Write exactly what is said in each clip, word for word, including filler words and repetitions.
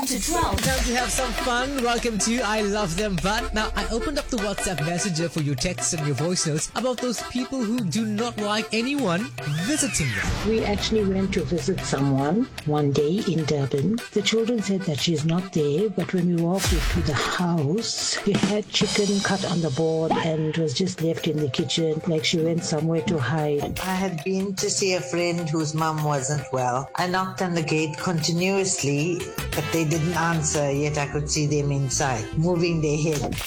to twelve. Time to have some fun. Welcome to I Love Them But. Now, I opened up the WhatsApp Messenger for your texts and your voice notes about those people who do not like anyone visiting them. We actually went to visit someone one day in Durban. The children said that she's not there, but when we walked into the house, we had chicken cut on the board and it was just left in the kitchen, like she went somewhere to hide. I had been to see a friend whose mum wasn't well. I knocked on the gate continuously, but they didn't answer, yet I could see them inside, moving their head.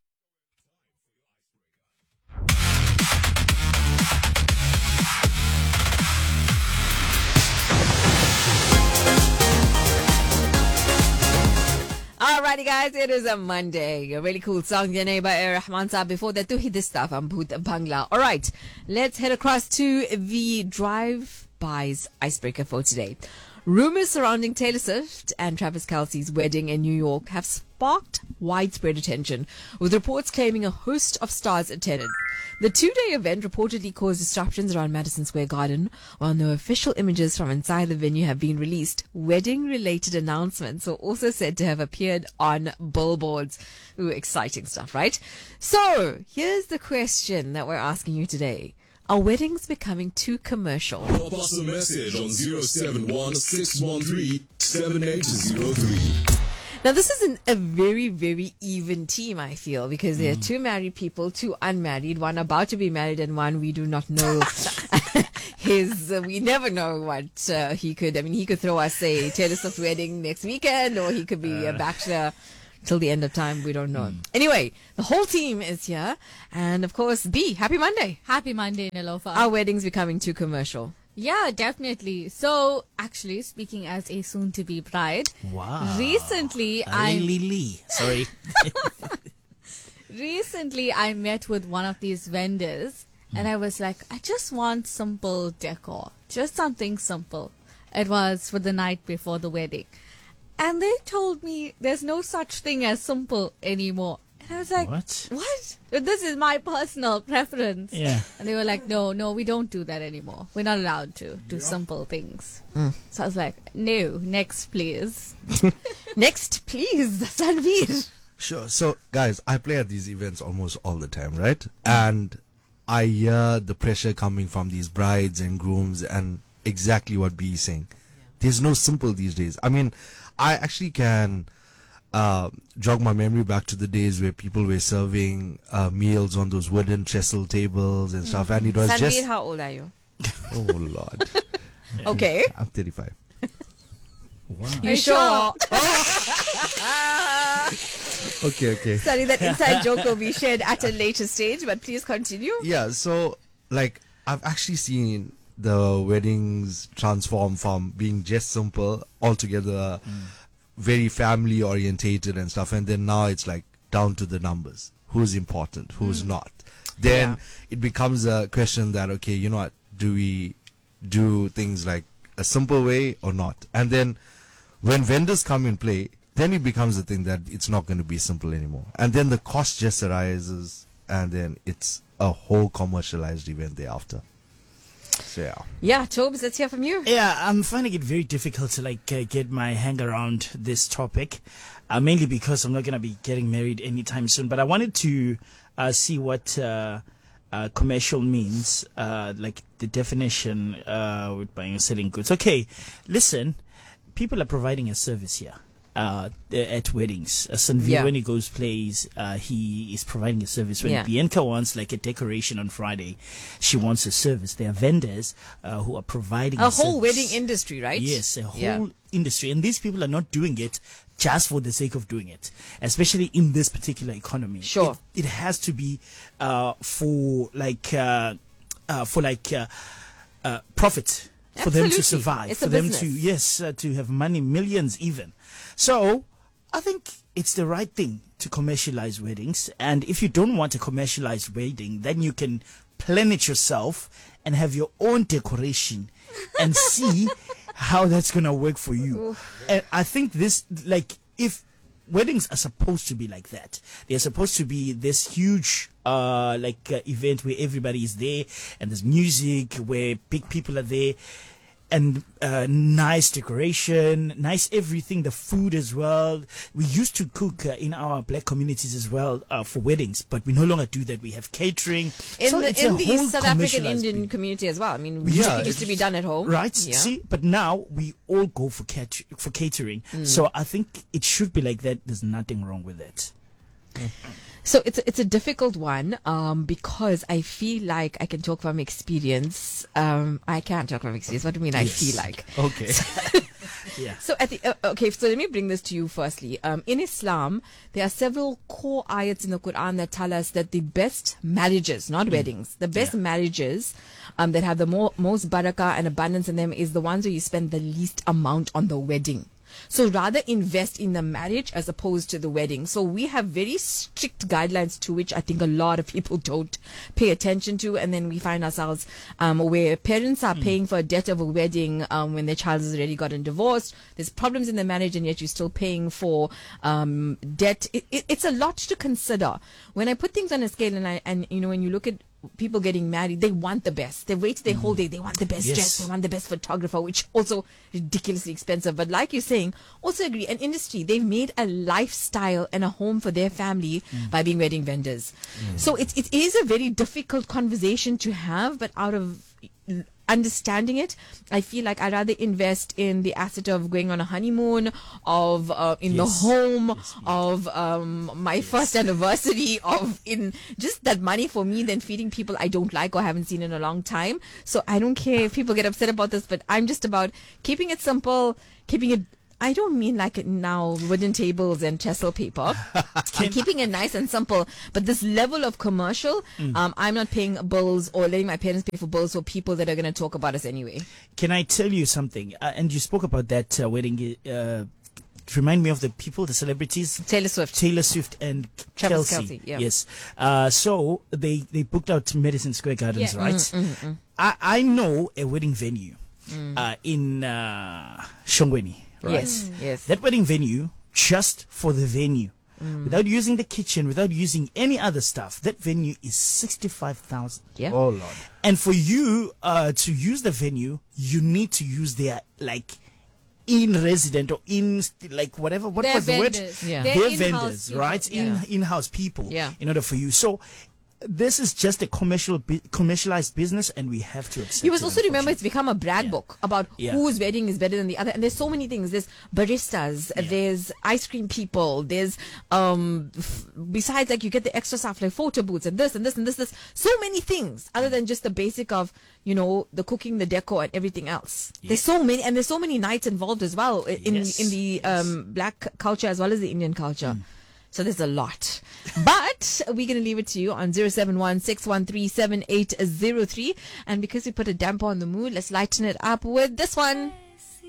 Alrighty guys, it is a Monday. A really cool song, Yane by Rahman Saab. Before that, to hit this stuff, I'm Bhoot Bangla. Alright, let's head across to the drive-bys icebreaker for today. Rumors surrounding Taylor Swift and Travis Kelce's wedding in New York have sparked widespread attention, with reports claiming a host of stars attended. The two-day event reportedly caused disruptions around Madison Square Garden. While no official images from inside the venue have been released, wedding-related announcements are also said to have appeared on billboards. Ooh, exciting stuff, right? So, here's the question that we're asking you today. Are weddings becoming too commercial? Drop us a message on zero seven one, six one three, seven eight zero three. Now, this is an, a very, very even team, I feel, because there are two married people, two unmarried, one about to be married and one we do not know his, uh, we never know what uh, he could, I mean, he could throw us a Taylor Swift wedding next weekend, or he could be uh. a bachelor till the end of time. We don't know. Mm. Anyway, the whole team is here. And of course, B, happy Monday. Happy Monday, Nilofa. Our wedding's becoming too commercial. Yeah, definitely. So, actually, speaking as a soon-to-be bride, wow. recently I... Lily. Sorry. recently, I met with one of these vendors, mm. and I was like, I just want simple decor. Just something simple. It was for the night before the wedding. And they told me there's no such thing as simple anymore. And I was like, what? What? This is my personal preference. Yeah. And they were like, no, no, we don't do that anymore. We're not allowed to do yeah. simple things. Mm. So I was like, no, next please. Next please, Sanveer. Sure. So guys, I play at these events almost all the time, right? And I hear the pressure coming from these brides and grooms and exactly what B is saying. Yeah. There's no simple these days. I mean, I actually can uh, jog my memory back to the days where people were serving uh, meals on those wooden trestle tables and stuff, and it was Sanveer, just... how old are you? Oh, Lord. Okay. I'm thirty-five. Wow. You sure? okay, okay. Sorry, that inside joke will be shared at a later stage, but please continue. Yeah, so, like, I've actually seen the weddings transform from being just simple altogether, mm. very family orientated and stuff, and then now it's like down to the numbers, who's important, who's mm. not. Then yeah. it becomes a question that, okay, you know what, do we do things like a simple way or not? And then when vendors come in play, then it becomes a thing that it's not going to be simple anymore, and then the cost just arises, and then it's a whole commercialized event thereafter. So, yeah. Yeah, Tobes, let's hear from you. Yeah, I'm finding it very difficult to like uh, get my hang around this topic, uh, mainly because I'm not going to be getting married anytime soon. But I wanted to uh, see what uh, uh, commercial means, uh, like the definition uh, with buying and selling goods. Okay, listen, people are providing a service here. Uh, at weddings, uh, Sanveer, yeah. when he goes plays, uh, he is providing a service. When yeah. Bianca wants like a decoration on Friday, she wants a service. There are vendors uh, who are providing a, a whole service. Wedding industry, right? Yes, a whole yeah. industry, and these people are not doing it just for the sake of doing it, especially in this particular economy. Sure, it, it has to be uh, for like uh, uh, for like uh, uh, profit. For Absolutely. them to survive, it's for a them business. to, yes, uh, to have money, millions even. So I think it's the right thing to commercialize weddings. And if you don't want a commercialized wedding, then you can plan it yourself and have your own decoration and see how that's going to work for you. Oof. And I think this, like, if weddings are supposed to be like that, they're supposed to be this huge uh like uh, event where everybody is there and there's music, where big people are there. and uh, nice decoration, nice everything, the food as well. We used to cook uh, in our black communities as well uh, for weddings, but we no longer do that. We have catering. In So the, it's a in the whole East South African commercialized Indian thing. community as well. I mean, Yeah, it used to be done at home. Right. Yeah. See, but now we all go for cat- for catering. Mm. So I think it should be like that. There's nothing wrong with it. So it's a, it's a difficult one um, because I feel like I can talk from experience. Um, I can't talk from experience. What do you mean? I Yes. feel like. Okay. Yeah. So at the uh, okay, so let me bring this to you firstly. Um, in Islam, there are several core ayats in the Quran that tell us that the best marriages, not weddings, the best Yeah. marriages um, that have the more, most barakah and abundance in them is the ones where you spend the least amount on the wedding. So rather invest in the marriage as opposed to the wedding. So we have very strict guidelines to which I think a lot of people don't pay attention to. And then we find ourselves um, where parents are paying for a debt of a wedding um, when their child has already gotten divorced. There's problems in the marriage and yet you're still paying for um, debt. It, it, it's a lot to consider. When I put things on a scale and I, and you know, when you look at people getting married, they want the best. They wait their whole day. They want the best Yes. dress. They want the best photographer, which also ridiculously expensive. But like you're saying, also agree, an industry, they've made a lifestyle and a home for their family by being wedding vendors. So it, it is a very difficult conversation to have, but out of understanding it, I feel like I'd rather invest in the asset of going on a honeymoon, of uh, in Yes. the home, Yes, of um, my first anniversary, of in just that money for me than feeding people I don't like or haven't seen in a long time. So I don't care if people get upset about this, but I'm just about keeping it simple, keeping it. I don't mean like it now wooden tables and trestle paper. I'm keeping it nice and simple. But this level of commercial, um, I'm not paying bills or letting my parents pay for bills for people that are going to talk about us anyway. Can I tell you something? Uh, and you spoke about that uh, wedding. Uh, remind me of the people, the celebrities. Taylor Swift. Taylor Swift and Travis Kelsey. Kelce, yeah. Yes. Uh, so they, they booked out Madison Square Gardens, Yeah. right? Mm, I, I know a wedding venue uh, in uh, Shongweni, right? Yes, yes. That wedding venue, just for the venue, without using the kitchen, without using any other stuff, that venue is sixty-five thousand. Yeah. Oh Lord. And for you uh, to use the venue, you need to use their like in resident or in st- like whatever. What Their was the word? vendors. Yeah. Their Their in-house vendors, people. right? Yeah. In in-house people. Yeah. In order for you, so this is just a commercial bu- commercialized business, and we have to accept. You must it, also remember it's unfortunately. become a brand Yeah. book about Yeah. whose wedding is better than the other. And there's so many things. There's baristas, there's ice cream people, there's, um, f- besides like you get the extra stuff like photo booths and this and this and this, this. So many things other than just the basic of, you know, the cooking, the decor and everything else. There's so many, and there's so many nights involved as well i- in, Yes, in the, yes. um, black culture as well as the Indian culture. So there's a lot. But we're going to leave it to you on zero seven one, six one three, seven eight zero three. And because we put a damper on the mood, let's lighten it up with this one.